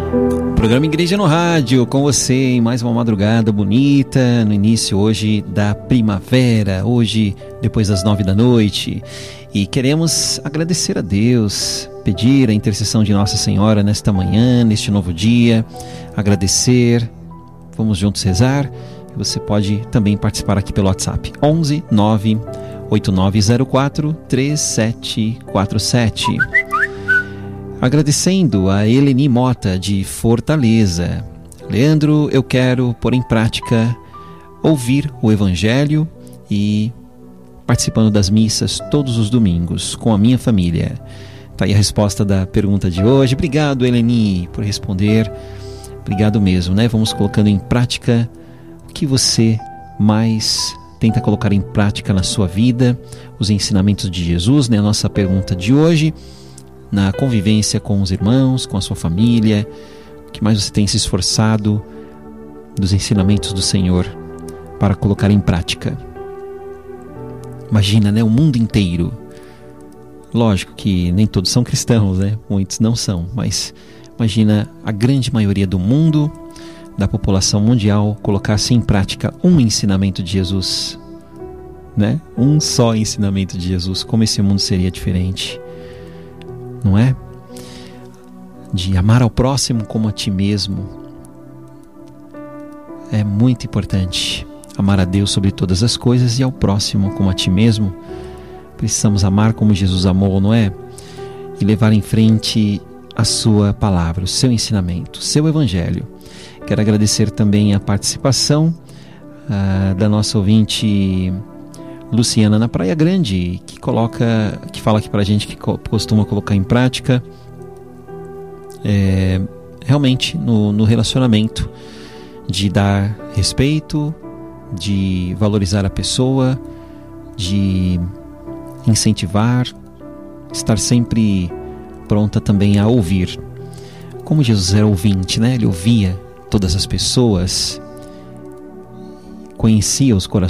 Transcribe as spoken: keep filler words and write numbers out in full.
Programa Igreja no Rádio, com você em mais uma madrugada bonita, no início hoje da primavera, hoje depois das nove da noite. E queremos agradecer a Deus, pedir a intercessão de Nossa Senhora nesta manhã, neste novo dia, agradecer. Vamos juntos rezar. Você pode também participar aqui pelo WhatsApp, onze nove oito nove zero quatro três sete quatro sete. Agradecendo a Eleni Mota de Fortaleza. Leandro, eu quero pôr em prática, ouvir o Evangelho e participando das missas todos os domingos com a minha família. Está aí a resposta da pergunta de hoje. Obrigado, Eleni, por responder. Obrigado mesmo, né? Vamos colocando em prática o que você mais tenta colocar em prática na sua vida, os ensinamentos de Jesus, né? A nossa pergunta de hoje, na convivência com os irmãos, com a sua família, o que mais você tem se esforçado dos ensinamentos do Senhor para colocar em prática. Imagina, né? O mundo inteiro. Lógico que nem todos são cristãos, né? Muitos não são, mas imagina a grande maioria do mundo, da população mundial, colocar-se em prática um ensinamento de Jesus, né? Um só ensinamento de Jesus. Como esse mundo seria diferente, não é? De amar ao próximo como a ti mesmo. É muito importante amar a Deus sobre todas as coisas e ao próximo como a ti mesmo. Precisamos amar como Jesus amou, não é? E levar em frente a sua palavra, o seu ensinamento, o seu evangelho. Quero agradecer também a participação uh, da nossa ouvinte Luciana na Praia Grande, que coloca, que fala aqui pra gente que costuma colocar em prática é, realmente no, no relacionamento, de dar respeito, de valorizar a pessoa, de incentivar, estar sempre pronta também a ouvir. Como Jesus era ouvinte, né? Ele ouvia todas as pessoas, conhecia os corações,